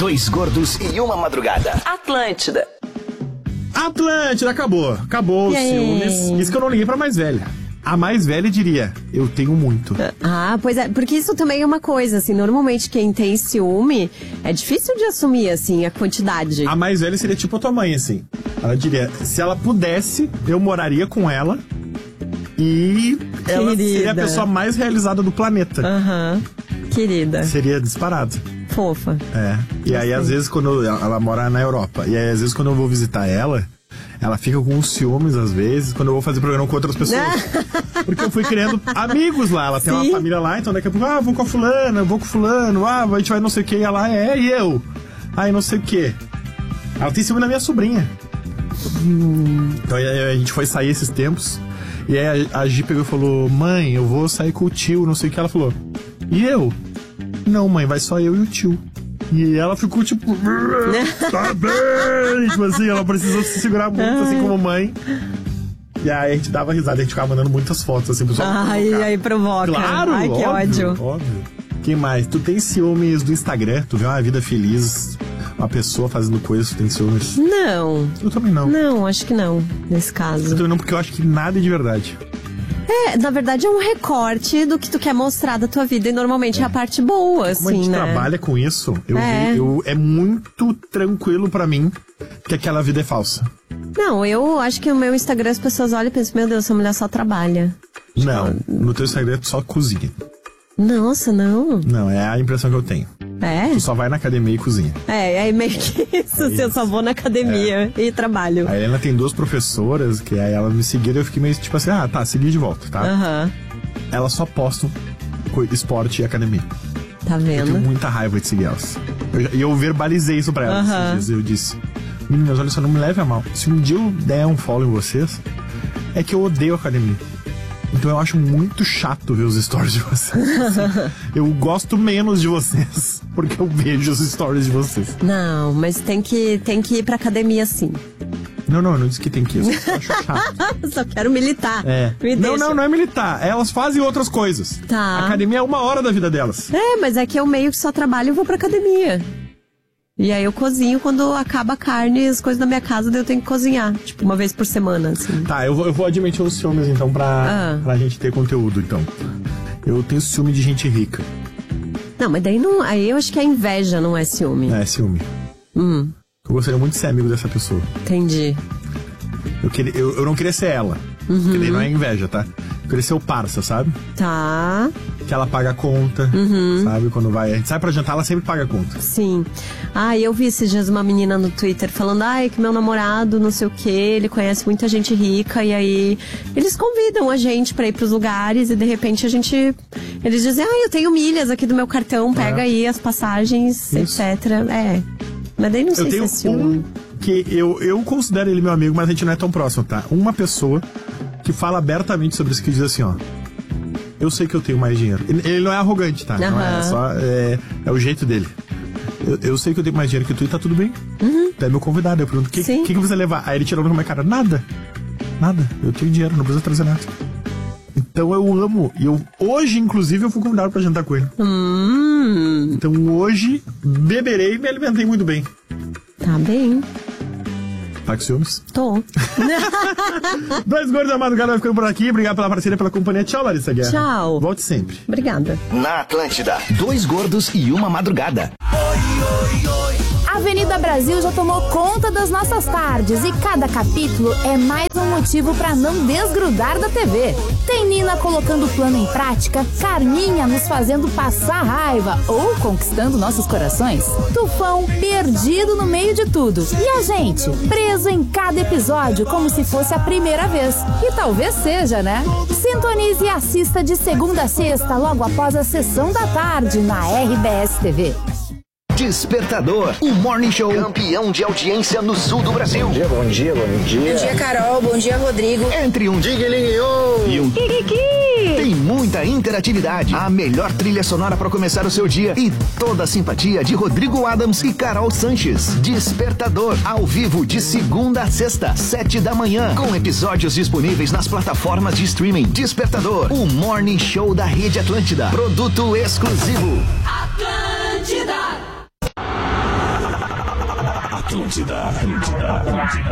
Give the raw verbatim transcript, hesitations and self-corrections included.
Dois gordos e uma madrugada. Atlântida. Atlântida, acabou. Acabou os ciúmes. Isso que eu não liguei pra mais velha. A mais velha diria, eu tenho muito. Ah, pois é, porque isso também é uma coisa, assim, normalmente quem tem ciúme, é difícil de assumir, assim, a quantidade. A mais velha seria tipo a tua mãe, assim. Ela diria, se ela pudesse, eu moraria com ela e ela Querida. seria a pessoa mais realizada do planeta. Aham, uhum. Querida. Seria disparado. Fofa. É, e aí às vezes quando eu, ela mora na Europa, e aí às vezes quando eu vou visitar ela, ela fica com uns ciúmes às vezes, quando eu vou fazer programa com outras pessoas. Porque eu fui criando amigos lá, ela tem Sim. uma família lá, então daqui a pouco, ah, vou com a fulana, vou com o fulano, ah, a gente vai não sei o que, e ela é, e eu? Aí não sei o que. Ela tem ciúme da minha sobrinha. Hum. Então aí, a gente foi sair esses tempos, e aí a, a Gi pegou e falou, mãe, eu vou sair com o tio, não sei o que, ela falou, e eu? Não, mãe, vai só eu e o tio. E ela ficou tipo, tá bem, tipo assim, ela precisou se segurar muito, assim como mãe. E aí a gente dava risada, a gente ficava mandando muitas fotos, assim, pro pessoal. Ai, aí provoca. Claro, Ai, que óbvio, ódio. óbvio. Quem mais? Tu tem ciúmes do Instagram? Tu vê uma vida feliz, uma pessoa fazendo coisas, tu tem ciúmes? Não. Eu também não. Não, acho que não, nesse caso. Eu também não, porque eu acho que nada é de verdade. É, na verdade é um recorte do que tu quer mostrar da tua vida e normalmente é, é a parte boa, assim, Como a gente né? trabalha com isso, eu, é. eu, é muito tranquilo pra mim que aquela vida é falsa. Não, eu acho que o meu Instagram as pessoas olham e pensam, meu Deus, essa mulher só trabalha. Não, no teu Instagram tu só cozinha. Nossa, não. Não, é a impressão que eu tenho. É? Tu só vai na academia e cozinha. É, aí meio que isso, é isso. Eu só vou na academia é. e trabalho. A Helena tem duas professoras, que aí elas me seguiram e eu fiquei meio tipo assim, ah, tá, segui de volta, tá? Aham. Uhum. Elas só postam esporte e academia. Tá vendo? Eu tenho muita raiva de seguir elas. E eu, eu verbalizei isso pra elas. Uhum. Esses dias eu disse, meninas, olha só, não me leve a mal. Se um dia eu der um follow em vocês, é que eu odeio academia. Então eu acho muito chato ver os stories de vocês. Assim. Eu gosto menos de vocês, porque eu vejo os stories de vocês. Não, mas tem que, tem que ir pra academia sim. Não, não, eu não disse que tem que ir, eu só acho chato. Só quero militar. É. Me não, deixa. não, não é militar. Elas fazem outras coisas. Tá. A academia é uma hora da vida delas. É, mas é que eu meio que só trabalho e vou pra academia. E aí eu cozinho quando acaba a carne e as coisas da minha casa, daí eu tenho que cozinhar. Tipo, uma vez por semana, assim. Tá, eu vou, eu vou admitir os ciúmes, então, pra, ah. pra gente ter conteúdo, então. Eu tenho ciúme de gente rica. Não, mas daí não... Aí eu acho que a inveja não é ciúme. É, ciúme. Hum. Eu gostaria muito de ser amigo dessa pessoa. Entendi. Eu, queria, eu, eu não queria ser ela. Uhum. Porque daí não é inveja, tá? Eu queria ser o parça, sabe? Tá. Que ela paga a conta, uhum. sabe? Quando vai... A gente sai pra jantar, ela sempre paga a conta. Sim. Ah, eu vi esses dias uma menina no Twitter falando, ai, que meu namorado, não sei o quê, ele conhece muita gente rica, e aí eles convidam a gente pra ir pros lugares, e de repente a gente... Eles dizem, ah, eu tenho milhas aqui do meu cartão, pega é. aí as passagens, Isso. etcétera. É. Mas daí não sei eu tenho se é ciúme. Um que eu, eu considero ele meu amigo, mas a gente não é tão próximo, tá? Uma pessoa que fala abertamente sobre isso, que diz assim, ó, eu sei que eu tenho mais dinheiro. Ele não é arrogante, tá? Uhum. Não é só, é, é o jeito dele. Eu, eu sei que eu tenho mais dinheiro que tu e tá tudo bem. Uhum. Tu é meu convidado. Eu pergunto, o que, que, que você levar? Aí ele tirou na minha cara, nada. Nada. Eu tenho dinheiro, não precisa trazer nada. Então eu amo. E eu, hoje, inclusive, eu fui convidado pra jantar com ele. Hum. Então hoje, beberei e me alimentei muito bem. Tá bem. Tá com ciúmes? Tô. Dois gordos da madrugada vai ficando por aqui. Obrigado pela parceria, pela companhia. Tchau, Larissa Guerra. Tchau. Volte sempre. Obrigada. Na Atlântida, dois gordos e uma madrugada. Oi, oi, oi. Avenida Brasil já tomou conta das nossas tardes e cada capítulo é mais um motivo para não desgrudar da T V. Tem Nina colocando o plano em prática, Carminha nos fazendo passar raiva ou conquistando nossos corações, Tufão perdido no meio de tudo e a gente preso em cada episódio como se fosse a primeira vez. E talvez seja, né? Sintonize e assista de segunda a sexta logo após a sessão da tarde na R B S T V. Despertador, o Morning Show campeão de audiência no sul do Brasil. Bom dia, bom dia, bom dia. Bom dia, Carol, bom dia, Rodrigo. Entre um Digelinho e um Kikiki. Tem muita interatividade, a melhor trilha sonora para começar o seu dia e toda a simpatia de Rodrigo Adams e Carol Sanches. Despertador, ao vivo de segunda a sexta, sete da manhã, com episódios disponíveis nas plataformas de streaming. Despertador, o Morning Show da Rede Atlântida. Produto exclusivo. Atlântida. Atlântida, Atlântida, Atlântida.